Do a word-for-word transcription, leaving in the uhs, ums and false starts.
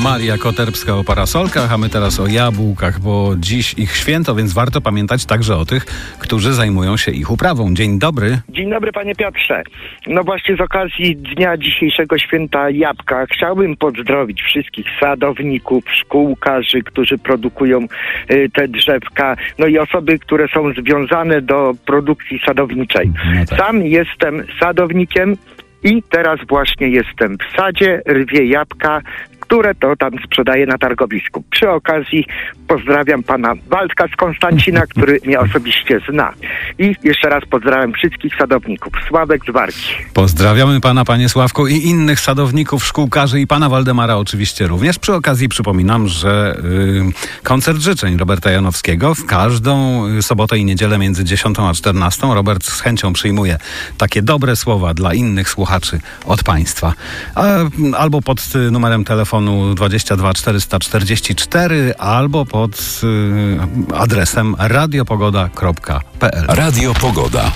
Maria Koterbska o parasolkach, a my teraz o jabłkach, bo dziś ich święto, więc warto pamiętać także o tych, którzy zajmują się ich uprawą. Dzień dobry. Dzień dobry, panie Piotrze. No właśnie z okazji dnia dzisiejszego święta jabłka chciałbym pozdrowić wszystkich sadowników, szkółkarzy, którzy produkują y, te drzewka, no i osoby, które są związane do produkcji sadowniczej. No tak. Sam jestem sadownikiem i teraz właśnie jestem w sadzie, rwię jabłka, które to tam sprzedaję na targowisku. Przy okazji pozdrawiam pana Waldka z Konstancina, który mnie osobiście zna. I jeszcze raz pozdrawiam wszystkich sadowników. Sławek z Warki. Pozdrawiamy pana, panie Sławku, i innych sadowników, szkółkarzy i pana Waldemara oczywiście również. Przy okazji przypominam, że y, koncert życzeń Roberta Janowskiego w każdą sobotę i niedzielę między dziesiątą a czternastą. Robert z chęcią przyjmuje takie dobre słowa dla innych słuchaczy od państwa. A, albo pod y, numerem telefonu dwadzieścia dwa czterysta czterdzieści cztery albo pod y, adresem radiopogoda kropka p l. Radio Pogoda.